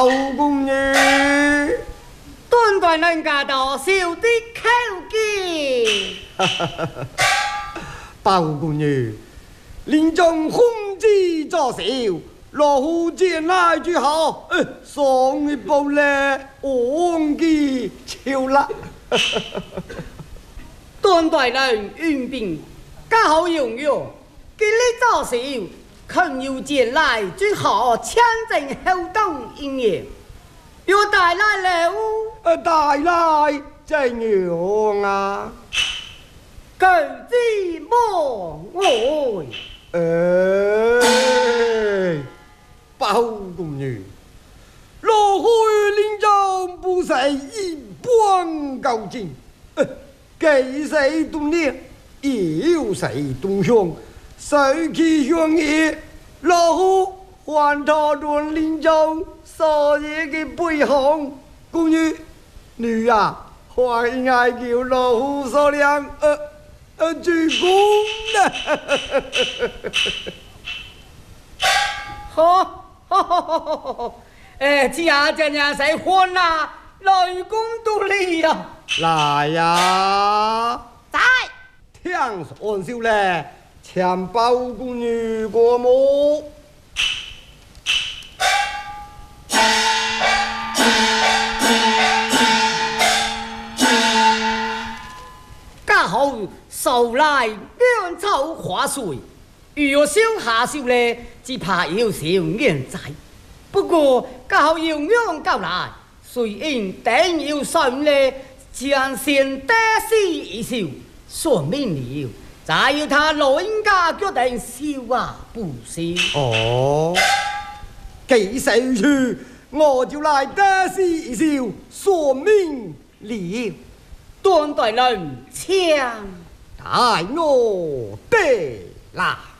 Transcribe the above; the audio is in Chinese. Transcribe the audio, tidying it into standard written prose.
公女， 段大人家到小的口技。 包公女，临终轰击作秀，老夫见来就好，送一步来忘记求了。 段大人运兵，刚好用用，今日早秀，肯有见来最好签证后动应验，又带来了。 带来怎样啊？ 狗子莫爱。 包公女，老夫临终不是一般高进，给谁动念，有谁动胸，谁去相爷，老夫还他论临终所有的背后，公女，女啊，还应该叫老夫商量，鞠躬呢。 好，家家伢谁欢呐？雷公都来呀！ 来呀！ 在。 听说笑嘞，请包公女过目。 刚好收来两草花水，如果小下手呢，只怕有少年在。不过刚好用用到来，虽然等要上呢，将先得势一笑，说明了，再要他老人家决定笑啊不笑。 哦，既是如此，我就来得势一笑，说明了。 段大人，请带我得来。